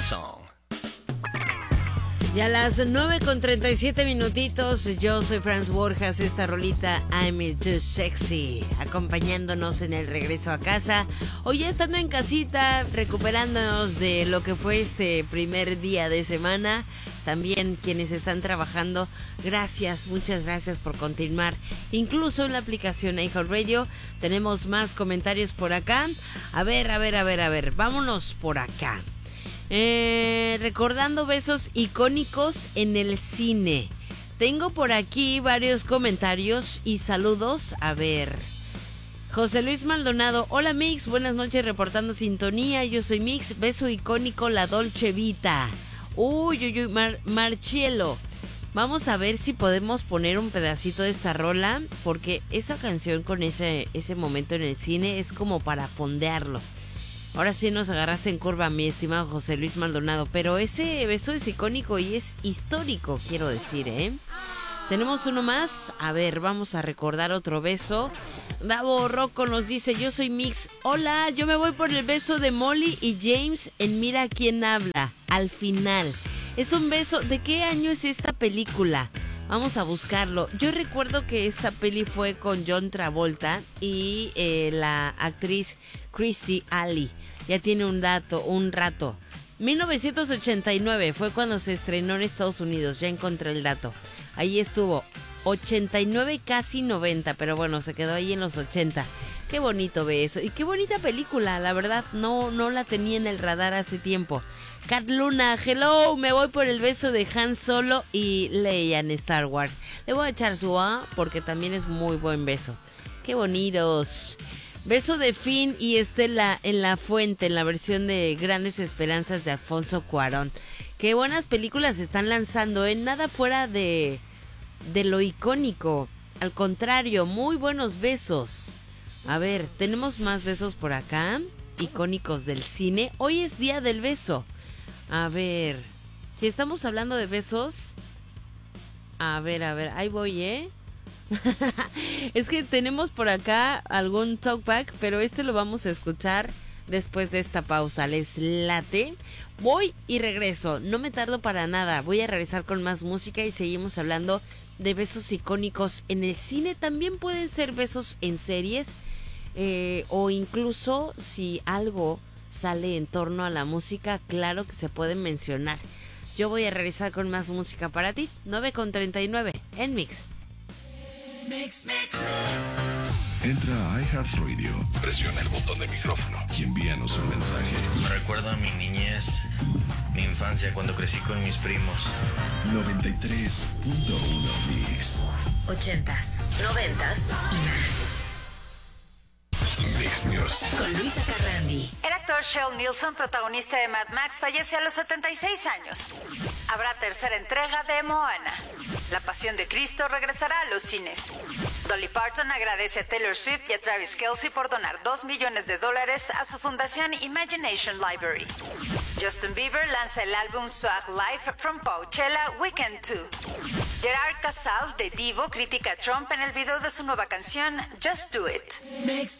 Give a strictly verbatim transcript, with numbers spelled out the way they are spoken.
song. Ya a las nueve con treinta y siete minutitos, yo soy Franz Borjas, esta rolita I'm Too Sexy, acompañándonos en el regreso a casa. Hoy ya estando en casita, recuperándonos de lo que fue este primer día de semana. También quienes están trabajando, gracias, muchas gracias por continuar. Incluso en la aplicación iHeartRadio tenemos más comentarios por acá. A ver, a ver, a ver, a ver, vámonos por acá. Eh, recordando besos icónicos en el cine. Tengo por aquí varios comentarios y saludos. A ver, José Luis Maldonado: hola Mix, buenas noches, reportando sintonía. Yo soy Mix, beso icónico, la Dolce Vita. Uy, uy, uy, Mar- Marchielo. Vamos a ver si podemos poner un pedacito de esta rola, porque esa canción con ese, ese momento en el cine es como para fondearlo. Ahora sí nos agarraste en curva, mi estimado José Luis Maldonado, pero ese beso es icónico y es histórico, quiero decir, ¿eh? Tenemos uno más. A ver, vamos a recordar otro beso. Davo Rocco nos dice: yo soy Mix. Hola, yo me voy por el beso de Molly y James en Mira quién habla, al final. Es un beso. ¿De qué año es esta película? Vamos a buscarlo. Yo recuerdo que esta peli fue con John Travolta y eh, la actriz Kirstie Alley. Ya tiene un dato, un rato. mil novecientos ochenta y nueve fue cuando se estrenó en Estados Unidos. Ya encontré el dato. Ahí estuvo. ochenta y nueve, casi noventa, pero bueno, se quedó ahí en los ochenta. Qué bonito ve eso. Y qué bonita película, la verdad. No, no la tenía en el radar hace tiempo. Cat Luna, hello, me voy por el beso de Han Solo y Leia en Star Wars. Le voy a echar su A porque también es muy buen beso. Qué bonitos. Beso de Finn y Estela en La Fuente, en la versión de Grandes Esperanzas de Alfonso Cuarón. Qué buenas películas se están lanzando, ¿eh? Nada fuera de, de lo icónico. Al contrario, muy buenos besos. A ver, tenemos más besos por acá, icónicos del cine. Hoy es día del beso. A ver, si estamos hablando de besos, a ver, a ver, ahí voy, ¿eh? Es que tenemos por acá algún talkback, pero este lo vamos a escuchar después de esta pausa. ¿Les late? Voy y regreso, no me tardo para nada. Voy a regresar con más música y seguimos hablando de besos icónicos en el cine. También pueden ser besos en series, eh, o incluso si algo sale en torno a la música, claro que se pueden mencionar. Yo voy a regresar con más música para ti. Nueve con treinta y nueve en Mix. Mix, mix, mix. Entra a iHeartRadio, presiona el botón de micrófono y envíanos un mensaje. Me recuerda a mi niñez, mi infancia cuando crecí con mis primos. noventa y tres punto uno Mix. Ochentas, noventas y más. Mix News Con Luisa Carrandi. El actor Shel Nilsson, protagonista de Mad Max, fallece a los setenta y seis años. Habrá tercera entrega de Moana. La Pasión de Cristo regresará a los cines. Dolly Parton agradece a Taylor Swift y a Travis Kelce por donar dos millones de dólares a su fundación Imagination Library. Justin Bieber lanza el álbum Swag Life from Coachella Weekend dos. Gerard Casal de Divo critica a Trump en el video de su nueva canción Just Do It.